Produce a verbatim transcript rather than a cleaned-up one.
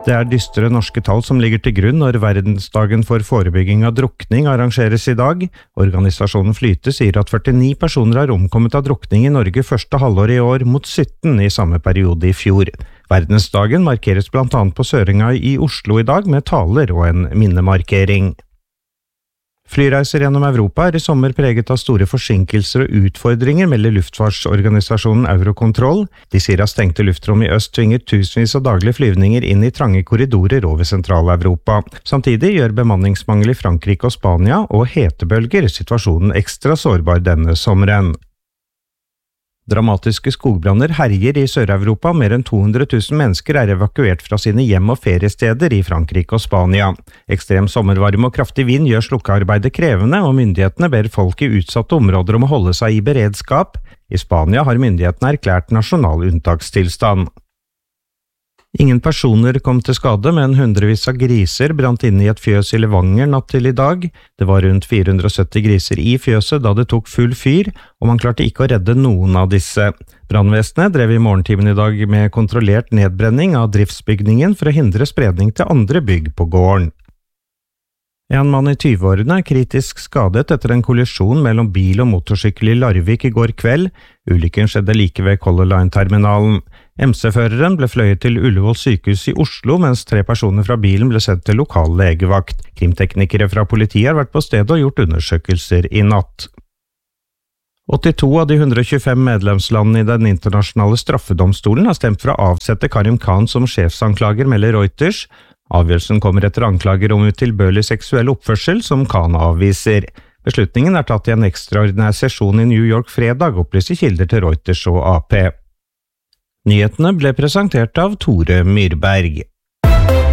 Det er dystre norske tall som ligger til grunn når verdensdagen for forebygging av drukning arrangeres i dag. Organisasjonen Flyte sier at førtini personer har omkommet av drukning i Norge første halvår i år, mot sytten i samme periode i fjor. Verdensdagen markeres blant annet på Sørenga i Oslo i dag med taler og en minnemarkering. Flyreiser gjennom Europa er i sommer preget av store forsinkelser og utfordringer, melder luftfartsorganisasjonen Eurocontrol. De sier at stengte luftrom i øst tvinger tusenvis av daglige flyvninger inn i trange korridorer over Sentral-Europa. Samtidig gjør bemanningsmangel i Frankrike og Spania og hetebølger situasjonen ekstra sårbar denne sommeren. Dramatiske skogbranner herjer i Sør-Europa. Mer enn to hundre tusen mennesker er evakuert fra sine hjem og feriesteder i Frankrike og Spania. Ekstrem sommervarme og kraftig vind gjør slukkearbeidet krevende, og myndighetene ber folk i utsatte områder om å holde seg i beredskap. I Spania har myndighetene erklært nasjonal unntakstilstand. Ingen personer kom til skade, men hundrevis av griser brant inn i et fjøs i Levanger natt til i dag. Det var rundt fire hundre og sytti griser i fjøset da det tok full fyr, og man klarte ikke å redde noen av disse. Brannvesenet drev i morgentimen i dag med kontrollert nedbrenning av driftsbygningen for å hindre spredning til andre bygg på gården. En mann i tyve-årene er kritisk skadet etter en kollisjon mellom bil og motorsykkel i Larvik i går kveld. Ulykken skjedde like ved Color Line-terminalen. M C-føreren ble fløyet til Ullevål sykehus i Oslo, mens tre personer fra bilen ble sendt til lokal legevakt. Krimteknikere fra politiet har vært på stedet og gjort undersøkelser i natt. åttito av de hundre og tjuefem medlemslandene i den internasjonale straffedomstolen har stemt for å avsette Karim Khan som sjefsanklager, melder Reuters. Avgjørelsen kommer etter anklager om utilbørlig seksuell oppførsel som Khan avviser. Beslutningen er tatt i en ekstraordinær sesjon i New York fredag, opplyser kilder til Reuters og A P. Nyhetene ble presentert av Tore Myrberg.